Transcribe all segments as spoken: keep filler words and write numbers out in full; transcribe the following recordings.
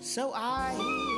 So I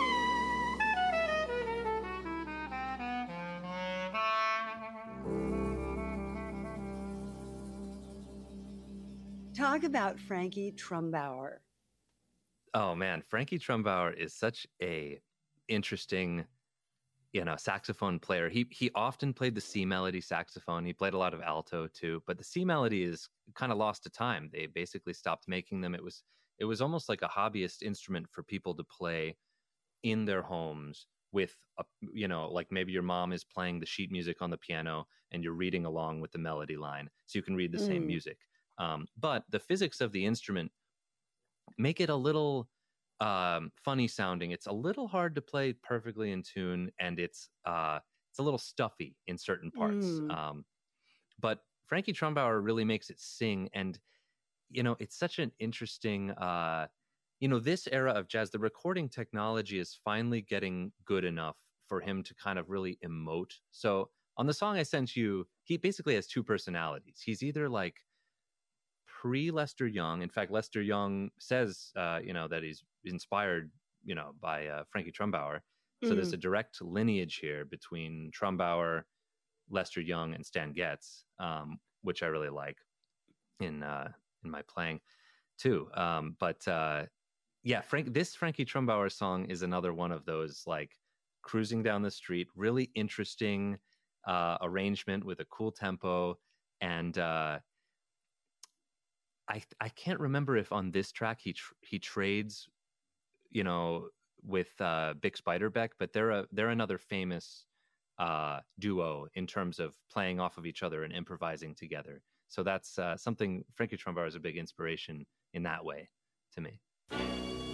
Talk about Frankie Trumbauer. Oh man, Frankie Trumbauer is such a interesting, you know, saxophone player. He he often played the C melody saxophone. He played a lot of alto too, but the C melody is kind of lost to time. They basically stopped making them. It was it was almost like a hobbyist instrument for people to play in their homes with a, you know, like maybe your mom is playing the sheet music on the piano and you're reading along with the melody line so you can read the mm. same music. Um, but the physics of the instrument make it a little um, funny sounding. It's a little hard to play perfectly in tune, and it's uh, it's a little stuffy in certain parts. Mm. Um, but Frankie Trumbauer really makes it sing, and you know, it's such an interesting. Uh, you know, this era of jazz, the recording technology is finally getting good enough for him to kind of really emote. So on the song I sent you, he basically has two personalities. He's either like pre-Lester Young. In fact, Lester Young says, uh, you know, that he's inspired, you know, by uh, Frankie Trumbauer. So mm. there's a direct lineage here between Trumbauer, Lester Young, and Stan Getz, um, which I really like in uh, in my playing too. Um, but uh, yeah, Frank, this Frankie Trumbauer song is another one of those like cruising down the street, really interesting uh, arrangement with a cool tempo, and uh, I I can't remember if on this track he tr- he trades, you know, with uh, Bix Beiderbecke, but they're a they're another famous uh, duo in terms of playing off of each other and improvising together. So that's uh, something. Frankie Trumbauer is a big inspiration in that way to me.